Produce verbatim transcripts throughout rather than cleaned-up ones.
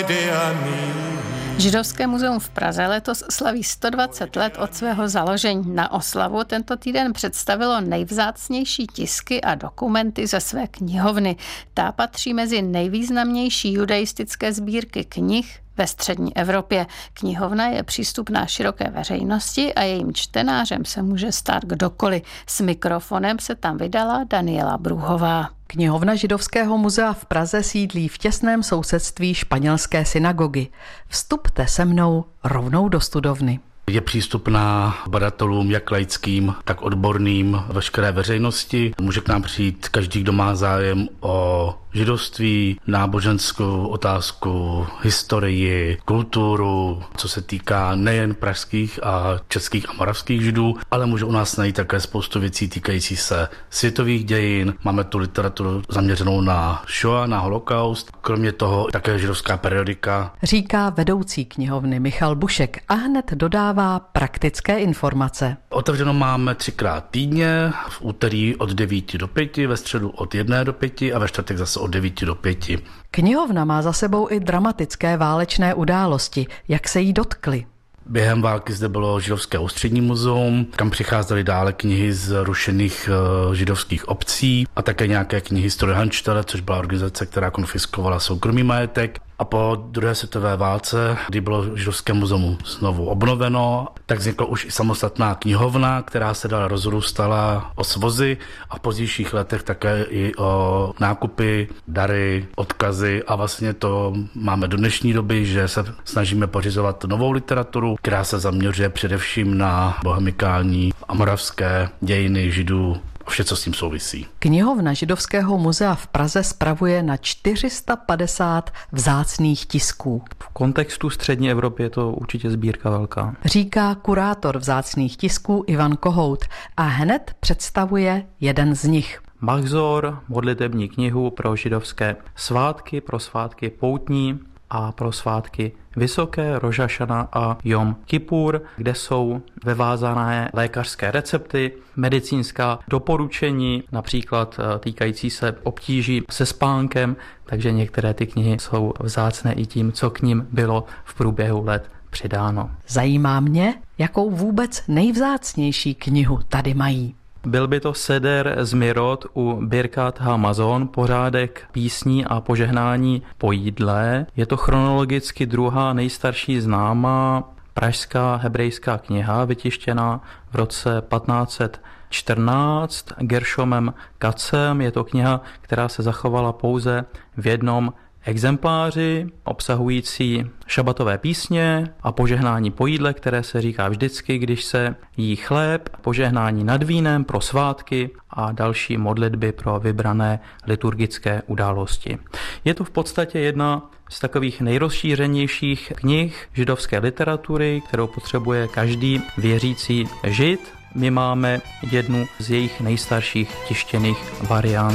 Židovské muzeum v Praze letos slaví sto dvacet let od svého založení. Na oslavu tento týden představilo nejvzácnější tisky a dokumenty ze své knihovny. Ta patří mezi nejvýznamnější judaistické sbírky knih ve střední Evropě. Knihovna je přístupná široké veřejnosti a jejím čtenářem se může stát kdokoliv. S mikrofonem se tam vydala Daniela Brůhová. Knihovna Židovského muzea v Praze sídlí v těsném sousedství španělské synagogy. Vstupte se mnou rovnou do studovny. Je přístupná badatelům jak laickým, tak odborným veškeré veřejnosti. Může k nám přijít každý, kdo má zájem o židovství, náboženskou otázku, historii, kulturu, co se týká nejen pražských a českých a moravských židů, ale může u nás najít také spoustu věcí týkající se světových dějin. Máme tu literaturu zaměřenou na Shoah, na holokaust, kromě toho také židovská periodika. Říká vedoucí knihovny Michal Bušek a hned dodává praktické informace. Otevřeno máme třikrát týdně, v úterý od devíti do pěti, ve středu od jedné do pěti a ve čtvrtek zase od devíti do pěti. Knihovna má za sebou i dramatické válečné události. Jak se jí dotkly? Během války zde bylo židovské ústřední muzeum, kam přicházely dále knihy z rušených uh, židovských obcí a také nějaké knihy z Trojhanštele, což byla organizace, která konfiskovala soukromý majetek. A po druhé světové válce, kdy bylo židovské muzeum znovu obnoveno, tak vznikla už i samostatná knihovna, která se dál rozrůstala o svozy a v pozdějších letech také i o nákupy, dary, odkazy a vlastně to máme do dnešní doby, že se snažíme pořizovat novou literaturu, která se zaměřuje především na bohemikální a moravské dějiny židů a vše, co s tím souvisí. Knihovna Židovského muzea v Praze spravuje na čtyři sta padesát vzácných tisků. V kontextu střední Evropy je to určitě sbírka velká. Říká kurátor vzácných tisků Ivan Kohout a hned představuje jeden z nich. Machzor, modlitební knihu pro židovské svátky, pro svátky poutní a pro svátky Vysoké, Roš hašana a Jom Kipur, kde jsou vyvázané lékařské recepty, medicínská doporučení, například týkající se obtíží se spánkem, takže některé ty knihy jsou vzácné i tím, co k nim bylo v průběhu let přidáno. Zajímá mě, jakou vůbec nejvzácnější knihu tady mají. Byl by to Seder Zmirot u Birkat HaMazon, pořádek písní a požehnání po jídle. Je to chronologicky druhá nejstarší známá pražská hebrejská kniha, vytištěná v roce patnáct set čtrnáct Gershomem Katzem. Je to kniha, která se zachovala pouze v jednom exempláři, obsahující šabatové písně a požehnání po jídle, které se říká vždycky, když se jí chléb, požehnání nad vínem pro svátky a další modlitby pro vybrané liturgické události. Je to v podstatě jedna z takových nejrozšířenějších knih židovské literatury, kterou potřebuje každý věřící žid. My máme jednu z jejich nejstarších tištěných variant.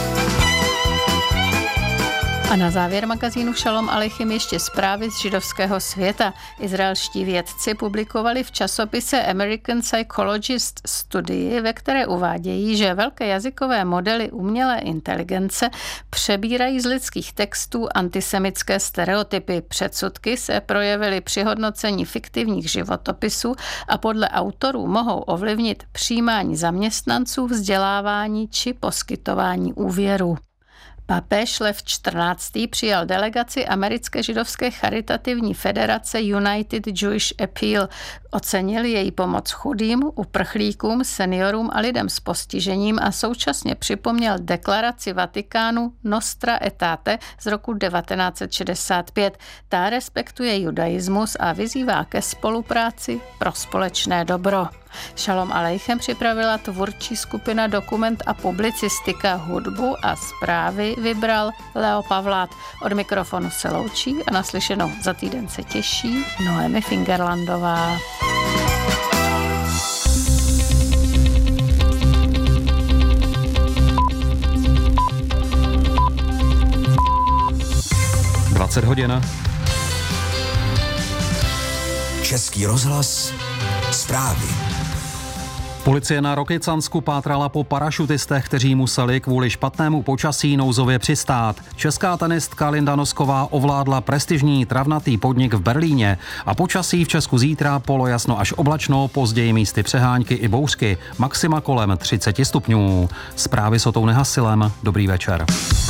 A na závěr magazínu Šalom Aleichem ještě zprávy z židovského světa. Izraelští vědci publikovali v časopise American Psychologist studii, ve které uvádějí, že velké jazykové modely umělé inteligence přebírají z lidských textů antisemitské stereotypy. Předsudky se projevily při hodnocení fiktivních životopisů a podle autorů mohou ovlivnit přijímání zaměstnanců, vzdělávání či poskytování úvěru. Papež Lev čtrnáctý přijal delegaci americké židovské charitativní federace United Jewish Appeal. Ocenil její pomoc chudým, uprchlíkům, seniorům a lidem s postižením a současně připomněl deklaraci Vatikánu Nostra Aetate z roku devatenáct set šedesát pět. Ta respektuje judaismus a vyzývá ke spolupráci pro společné dobro. Šalom Aleichem připravila tvůrčí skupina Dokument a publicistika, hudbu a zprávy vybral Leo Pavlát. Od mikrofonu se loučí a naslyšenou za týden se těší Noemi Fingerlandová. dvacet hodin. Český rozhlas zprávy. Policie na Rokycansku pátrala po parašutistech, kteří museli kvůli špatnému počasí nouzově přistát. Česká tenistka Linda Nosková ovládla prestižní travnatý podnik v Berlíně a počasí v Česku zítra polojasno až oblačno, později místy přehánky i bouřky, maxima kolem třicet stupňů. Zprávy s Otou Hasilem. Dobrý večer.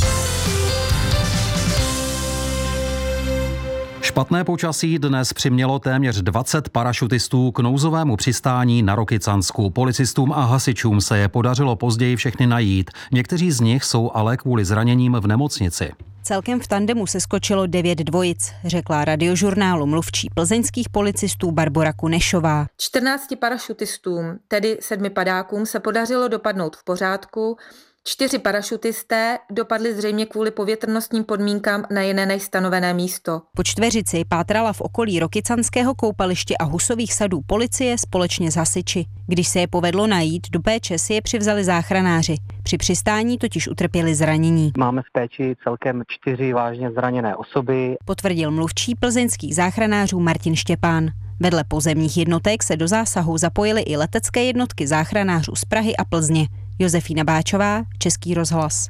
Špatné počasí dnes přimělo téměř dvacet parašutistů k nouzovému přistání na Rokycansku. Policistům a hasičům se je podařilo později všechny najít. Někteří z nich jsou ale kvůli zraněním v nemocnici. Celkem v tandemu se skočilo devět dvojic, řekla Radiožurnálu mluvčí plzeňských policistů Barbora Kunešová. čtrnácti parašutistům, tedy sedmi padákům, se podařilo dopadnout v pořádku. Čtyři parašutisté dopadli zřejmě kvůli povětrnostním podmínkám na jiné než stanovené místo. Po čtveřici pátrala v okolí Rokycanského koupaliště a Husových sadů policie společně s hasiči. Když se je povedlo najít, do péče si je přivzali záchranáři. Při přistání totiž utrpěli zranění. Máme v péči celkem čtyři vážně zraněné osoby, potvrdil mluvčí plzeňských záchranářů Martin Štěpán. Vedle pozemních jednotek se do zásahu zapojily i letecké jednotky záchranářů z Prahy a Plzně. Josefína Báčová, Český rozhlas.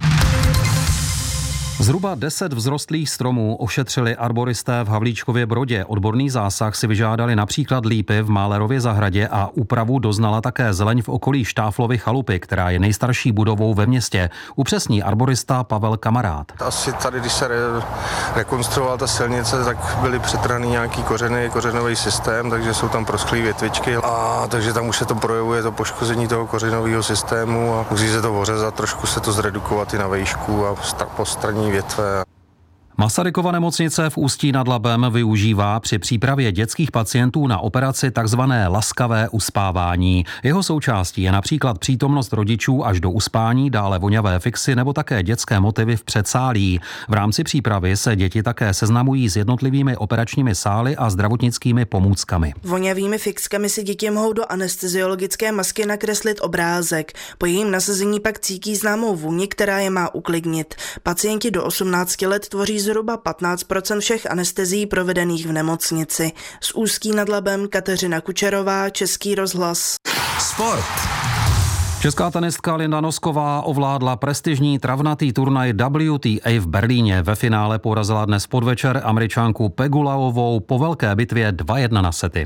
Zhruba deset vzrostlých stromů ošetřili arboristé v Havlíčkově Brodě. Odborný zásah si vyžádali například lípy v Málerově zahradě a úpravu doznala také zeleň v okolí Štáflovy chalupy, která je nejstarší budovou ve městě. Upřesní arborista Pavel Kamarád. Asi tady, když se re- rekonstruovala ta silnice, tak byly přetrhaný nějaký kořeny, kořenový systém, takže jsou tam proschlý větvičky a takže tam už se to projevuje, to poškození toho kořenového systému a musí se to ořezat, trošku se to zredukovat i na vejšku a postraní větve. Masarykova nemocnice v Ústí nad Labem využívá při přípravě dětských pacientů na operaci takzvané laskavé uspávání. Jeho součástí je například přítomnost rodičů až do uspání, dále voňavé fixy nebo také dětské motivy v předsálí. V rámci přípravy se děti také seznamují s jednotlivými operačními sály a zdravotnickými pomůckami. Voňavými fixkami si děti mohou do anesteziologické masky nakreslit obrázek. Po jejím nasazení pak cítí známou vůni, která je má uklidnit. Pacienti do osmnácti let tvoří zhruba patnáct procent všech anestezií provedených v nemocnici. Z Ústí nad Labem Kateřina Kučerová, Český rozhlas. Sport. Česká tenistka Linda Nosková ovládla prestižní travnatý turnaj W T A v Berlíně. Ve finále porazila dnes podvečer Američanku Pegu Laovou po velké bitvě dva jedna na sety.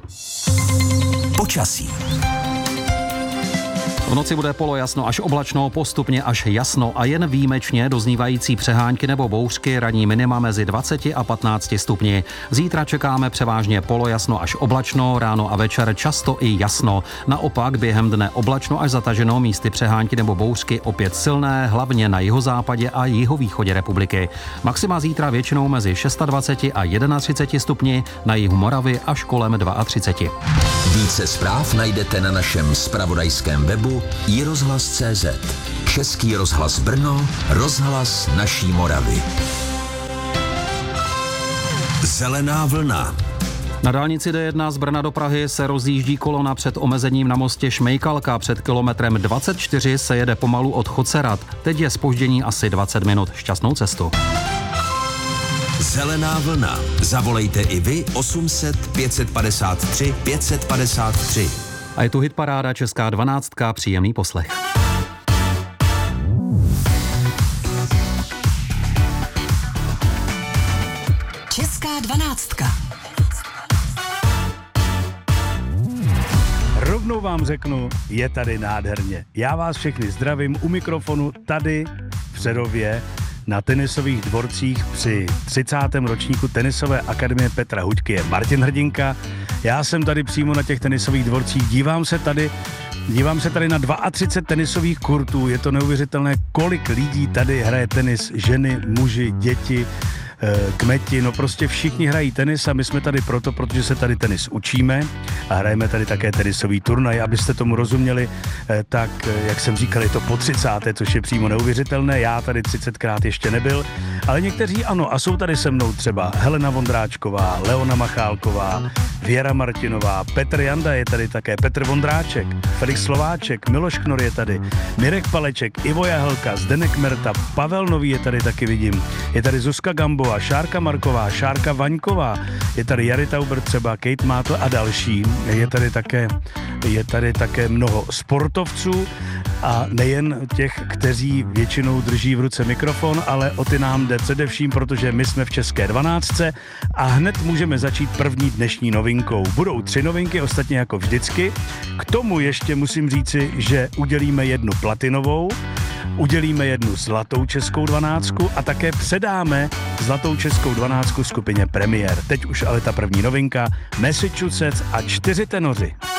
Počasí. V noci bude polojasno až oblačno, postupně až jasno a jen výjimečně doznívající přehánky nebo bouřky, ranní minima mezi dvaceti a patnácti stupni. Zítra čekáme převážně polojasno až oblačno, ráno a večer často i jasno. Naopak během dne oblačno až zataženo, místy přehánky nebo bouřky opět silné, hlavně na jihozápadě a jihovýchodě republiky. Maxima zítra většinou mezi dvaceti šesti a třiceti jedné stupni, na jihu Moravy až kolem třiceti dvou. Více zpráv najdete na našem zpravodajském webu i rozhlas tečka cé zet. Český rozhlas Brno, rozhlas naší Moravy. Zelená vlna. Na dálnici D jedna z Brna do Prahy se rozjíždí kolona před omezením na mostě Šmejkalka. Před kilometrem dvacet čtyři se jede pomalu od Chocerat. Teď je zpoždění asi dvacet minut. Šťastnou cestu. Zelená vlna. Zavolejte i vy osm set pět set padesát tři pět set padesát tři. A je tu hitparáda Česká dvanáctka, příjemný poslech. Česká dvanáctka. Rovnou vám řeknu, je tady nádherně. Já vás všechny zdravím u mikrofonu tady v Přerově na tenisových dvorcích při třicátém ročníku tenisové akademie Petra Huďky je Martin Hrdinka. Já jsem tady přímo na těch tenisových dvorcích, dívám se tady, dívám se tady na třicet dva tenisových kurtů, je to neuvěřitelné, kolik lidí tady hraje tenis, ženy, muži, děti, kmeti, no prostě všichni hrají tenis a my jsme tady proto, protože se tady tenis učíme a hrajeme tady také tenisový turnaj. Abyste tomu rozuměli, tak jak jsem říkal, je to po třicáté, což je přímo neuvěřitelné. Já tady třicetkrát ještě nebyl, ale někteří ano a jsou tady se mnou třeba Helena Vondráčková, Leona Machálková, Věra Martinová, Petr Janda je tady také, Petr Vondráček, Felix Slováček, Miloš Knor je tady, Mirek Paleček, Ivo Jahelka, Zdenek Merta, Pavel Nový je tady taky vidím, je tady Zuzka Gambová, Šárka Marková, Šárka Vaňková, Je tady Jary Tauber třeba, Kate Mátl a další. Je tady také, je tady také mnoho sportovců a nejen těch, kteří většinou drží v ruce mikrofon, ale o ty nám jde především, protože my jsme v České dvanáctce a hned můžeme začít první dnešní novinkou. Budou tři novinky, ostatně jako vždycky. K tomu ještě musím říci, že udělíme jednu platinovou, udělíme jednu zlatou českou dvanáctku a také předáme zlatou českou dvanáctku skupině Premiér. Teď už ale ta první novinka, Massachusetts a čtyři tenoři.